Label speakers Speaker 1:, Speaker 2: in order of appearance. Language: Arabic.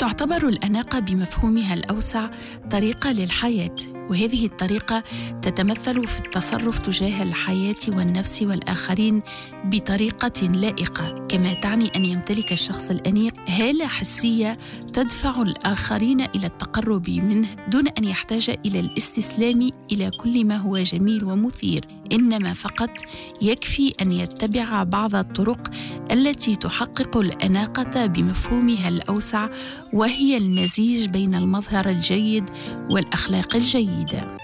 Speaker 1: تعتبر الأناقة بمفهومها الأوسع طريقة للحياة، وهذه الطريقة تتمثل في التصرف تجاه الحياة والنفس والآخرين بطريقة لائقة، كما تعني أن يمتلك الشخص الأنيق هالة حسية تدفع الآخرين إلى التقرب منه دون أن يحتاج إلى الاستسلام إلى كل ما هو جميل ومثير، إنما فقط يكفي أن يتبع بعض الطرق التي تحقق الأناقة بمفهومها الأوسع، وهي المزيج بين المظهر الجيد والأخلاق الجيدة.